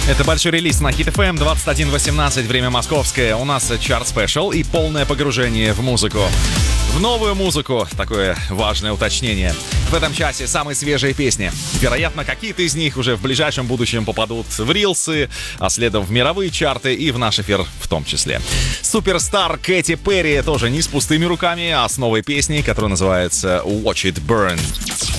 Это большой релиз на Hit FM 21:18, время московское. У нас чарт спешл и полное погружение в музыку. В новую музыку, такое важное уточнение. В этом часе самые свежие песни. Вероятно, какие-то из них уже в ближайшем будущем попадут в рилсы, а следом в мировые чарты и в наш эфир в том числе. Суперстар Кэти Перри тоже не с пустыми руками, а с новой песней, которая называется Watch It Burn.